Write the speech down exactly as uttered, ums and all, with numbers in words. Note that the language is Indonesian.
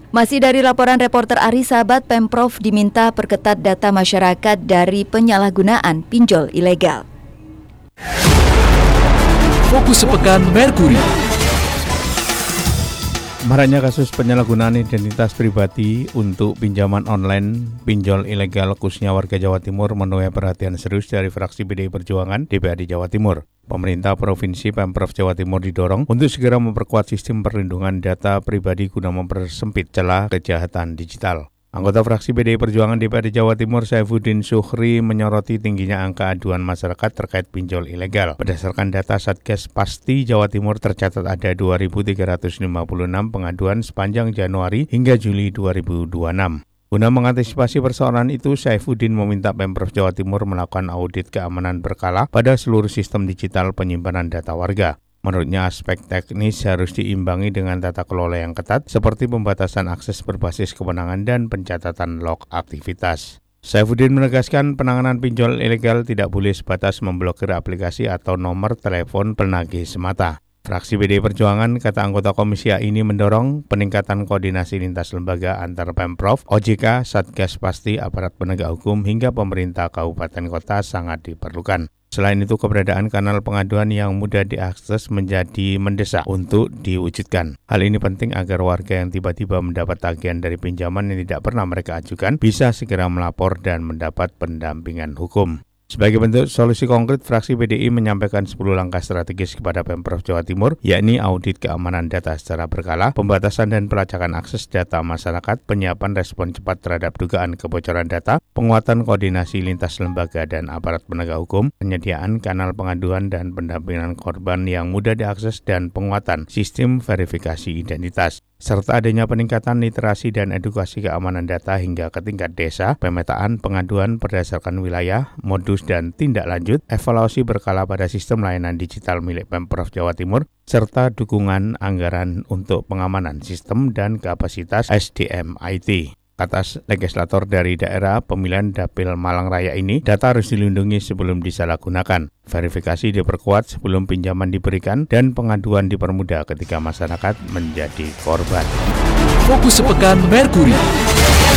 Masih dari laporan reporter Ari Sahabat, Pemprov diminta perketat data masyarakat dari penyalahgunaan pinjol ilegal. Fokus sepekan Merkuri. Maraknya kasus penyalahgunaan identitas pribadi untuk pinjaman online pinjol ilegal khususnya warga Jawa Timur menuai perhatian serius dari fraksi P D I Perjuangan D P R D Jawa Timur. Pemerintah Provinsi Pemprov Jawa Timur didorong untuk segera memperkuat sistem perlindungan data pribadi guna mempersempit celah kejahatan digital. Anggota fraksi P D I Perjuangan D P R D Jawa Timur Saifuddin Syuhri menyoroti tingginya angka aduan masyarakat terkait pinjol ilegal. Berdasarkan data Satgas Pasti Jawa Timur tercatat ada dua ribu tiga ratus lima puluh enam pengaduan sepanjang Januari hingga Juli dua ribu dua puluh enam. Guna mengantisipasi persoalan itu, Saifuddin meminta Pemprov Jawa Timur melakukan audit keamanan berkala pada seluruh sistem digital penyimpanan data warga. Menurutnya, aspek teknis harus diimbangi dengan tata kelola yang ketat, seperti pembatasan akses berbasis kewenangan dan pencatatan log aktivitas. Saifuddin menegaskan penanganan pinjol ilegal tidak boleh sebatas memblokir aplikasi atau nomor telepon penagih semata. Fraksi P D I Perjuangan, kata anggota Komisi A ini mendorong peningkatan koordinasi lintas lembaga antar Pemprov, O J K, Satgas Pasti, aparat penegak hukum, hingga pemerintah kabupaten kota sangat diperlukan. Selain itu, keberadaan kanal pengaduan yang mudah diakses menjadi mendesak untuk diwujudkan. Hal ini penting agar warga yang tiba-tiba mendapat tagihan dari pinjaman yang tidak pernah mereka ajukan bisa segera melapor dan mendapat pendampingan hukum. Sebagai bentuk solusi konkret, fraksi P D I menyampaikan sepuluh langkah strategis kepada Pemprov Jawa Timur, yakni audit keamanan data secara berkala, pembatasan dan pelacakan akses data masyarakat, penyiapan respon cepat terhadap dugaan kebocoran data, penguatan koordinasi lintas lembaga dan aparat penegak hukum, penyediaan kanal pengaduan dan pendampingan korban yang mudah diakses, dan penguatan sistem verifikasi identitas, serta adanya peningkatan literasi dan edukasi keamanan data hingga ke tingkat desa, pemetaan pengaduan berdasarkan wilayah, modus dan tindak lanjut, evaluasi berkala pada sistem layanan digital milik Pemprov Jawa Timur, serta dukungan anggaran untuk pengamanan sistem dan kapasitas S D M I T. Kata legislator dari daerah pemilihan Dapil Malang Raya ini, data harus dilindungi sebelum disalahgunakan. Verifikasi diperkuat sebelum pinjaman diberikan dan pengaduan dipermudah ketika masyarakat menjadi korban. Fokus sepekan Merkuri.